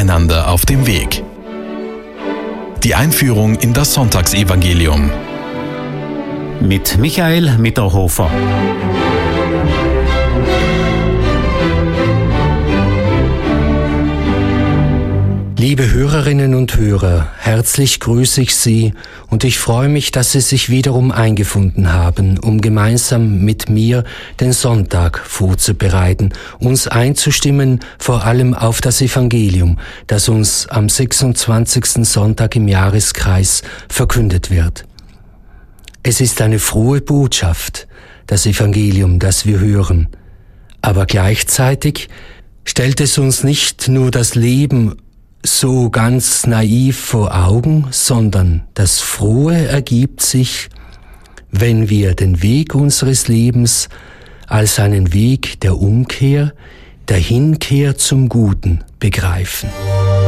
Miteinander auf dem Weg. Die Einführung in das Sonntagsevangelium. Mit Michael Mitterhofer. Liebe Hörerinnen und Hörer, herzlich grüße ich Sie und ich freue mich, dass Sie sich wiederum eingefunden haben, um gemeinsam mit mir den Sonntag vorzubereiten, uns einzustimmen, vor allem auf das Evangelium, das uns am 26. Sonntag im Jahreskreis verkündet wird. Es ist eine frohe Botschaft, das Evangelium, das wir hören, aber gleichzeitig stellt es uns nicht nur das Leben so ganz naiv vor Augen, sondern das Frohe ergibt sich, wenn wir den Weg unseres Lebens als einen Weg der Umkehr, der Hinkehr zum Guten begreifen.